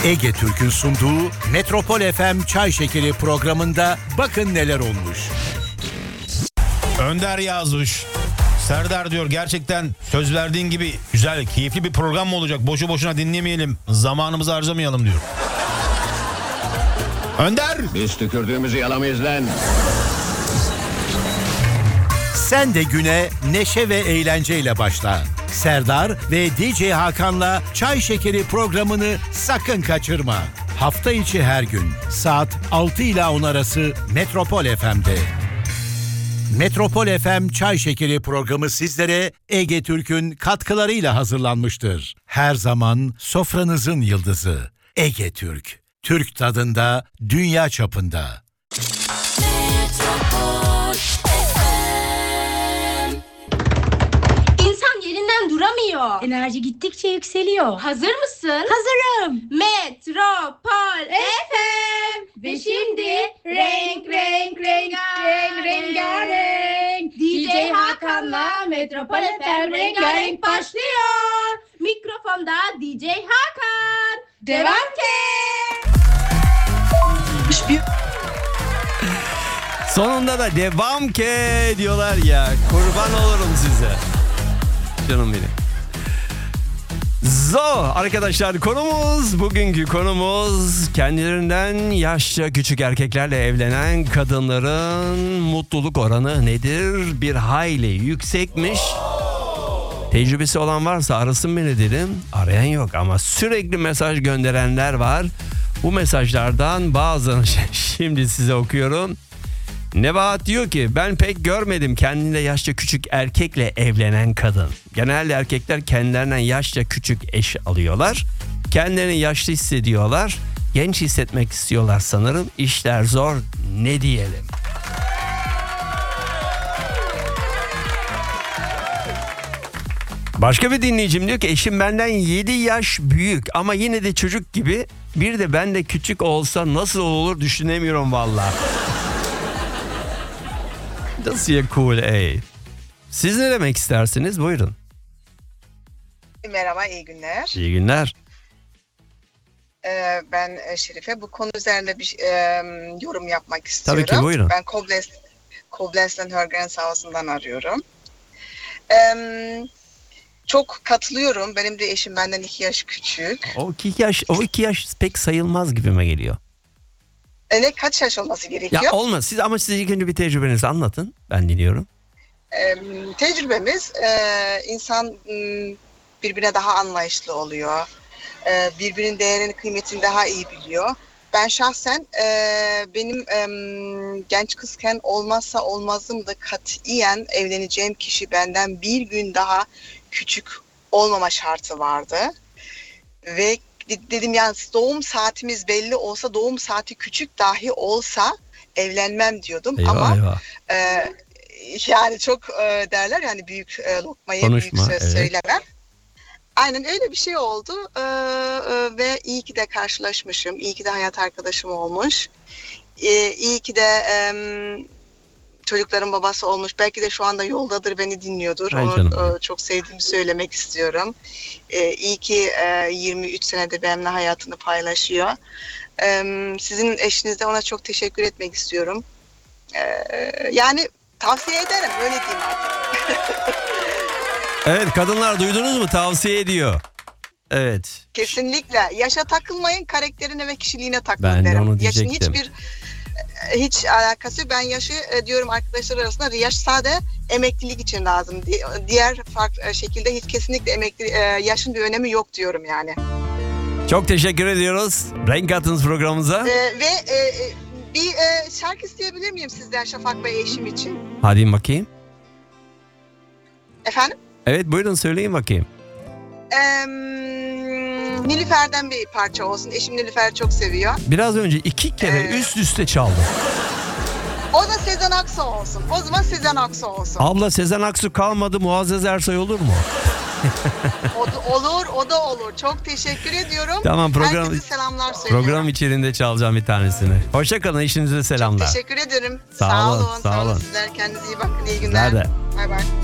Ege Türk'ün sunduğu Metropol FM Çay Şekeri programında bakın neler olmuş. Önder yazmış. Serdar diyor, gerçekten söz verdiğin gibi güzel, keyifli bir program mı olacak? Boşu boşuna dinlemeyelim, zamanımızı harcamayalım diyor. Önder! Biz tükürdüğümüzü yalamayız lan. Sen de güne neşe ve eğlenceyle başla. Serdar ve DJ Hakan'la Çay Şekeri programını sakın kaçırma. Hafta içi her gün saat 6 ila 10 arası Metropol FM'de. Metropol FM Çay Şekeri programı sizlere Ege Türk'ün katkılarıyla hazırlanmıştır. Her zaman sofranızın yıldızı Ege Türk. Türk tadında, dünya çapında. İnsan yerinden duramıyor. Enerji gittikçe yükseliyor. Hazır mısın? Hazırım. Metropol FM. Ve şimdi renk rengarenk. DJ Hakan'la Metropol FM rengarenk başlıyor. Mikrofonda DJ Hakan. Devam ki. Sonunda da devam ki diyorlar ya. Kurban olurum size. Canım benim. Arkadaşlar, bugünkü konumuz kendilerinden yaşça küçük erkeklerle evlenen kadınların mutluluk oranı nedir? Bir hayli yüksekmiş. Tecrübesi olan varsa arasın beni dedim. Arayan yok ama sürekli mesaj gönderenler var. Bu mesajlardan bazılarını şimdi size okuyorum. Nebahat diyor ki, ben pek görmedim kendine yaşça küçük erkekle evlenen kadın. Genelde erkekler kendilerinden yaşça küçük eş alıyorlar. Kendilerini yaşlı hissediyorlar. Genç hissetmek istiyorlar sanırım. İşler zor, ne diyelim. Başka bir dinleyicim diyor ki, eşim benden 7 yaş büyük ama yine de çocuk gibi. Bir de ben de küçük olsa nasıl olur düşünemiyorum vallahi. Nasıl ya, cool ey. Siz ne demek istersiniz? Buyurun. Merhaba, iyi günler. İyi günler. Ben Şerife. Bu konu üzerinde bir yorum yapmak istiyorum. Tabii ki, buyurun. Ben Koblenz'den Hörgrenshaus'undan arıyorum. Çok katılıyorum. Benim de eşim benden 2 yaş küçük. O 2 yaş pek sayılmaz gibime geliyor. Ne, kaç yaş olması gerekiyor? Ya olmaz. Siz ilk önce bir tecrübenizi anlatın. Ben dinliyorum. Tecrübemiz insan birbirine daha anlayışlı oluyor. Birbirinin değerini, kıymetini daha iyi biliyor. Ben şahsen benim genç kızken olmazsa olmazım da katiyen evleneceğim kişi benden bir gün daha küçük olmama şartı vardı. Ve dedim, yani doğum saatimiz belli olsa, doğum saati küçük dahi olsa evlenmem diyordum. Ama yani çok derler yani, büyük lokmayı konuşma, büyük söz söylemem. Aynen öyle bir şey oldu ve iyi ki de karşılaşmışım, iyi ki de hayat arkadaşım olmuş, iyi ki de çocukların babası olmuş. Belki de şu anda yoldadır, beni dinliyordur. Onu çok sevdiğimi söylemek istiyorum. İyi ki 23 senedir benimle hayatını paylaşıyor. Sizin eşiniz de, ona çok teşekkür etmek istiyorum. Yani tavsiye ederim, öyle diyeyim artık. Evet, kadınlar duydunuz mu? Tavsiye ediyor. Evet. Kesinlikle. Yaşa takılmayın, karakterine ve kişiliğine takılın ben derim. Ben de onu diyecektim. Yaşın hiç alakası yok. Ben yaşı diyorum arkadaşlar arasında, yaş sade emeklilik için lazım. Diğer farklı şekilde hiç kesinlikle yaşın bir önemi yok diyorum yani. Çok teşekkür ediyoruz. Renk kattınız programımıza. Bir şarkı isteyebilir miyim sizden Şafak Bey, eşim için? Hadi bakayım. Efendim? Evet, buyurun söyleyin bakayım. Nilüfer'den bir parça olsun. Eşim Nilüfer'i çok seviyor. Biraz önce 2 kere üst üste çaldı. O da Sezen Aksu olsun. O zaman Sezen Aksu olsun. Abla, Sezen Aksu kalmadı, Muazzez Ersoy olur mu? Olur, o da olur. Çok teşekkür ediyorum. Tamam, herkese selamlar söylüyorum. Program içerisinde çalacağım bir tanesini. Hoşçakalın, işinize selamlar. Çok teşekkür ederim. Sağ olun. Sizler kendinize iyi bakın. İyi günler. Nerede? Bay bay.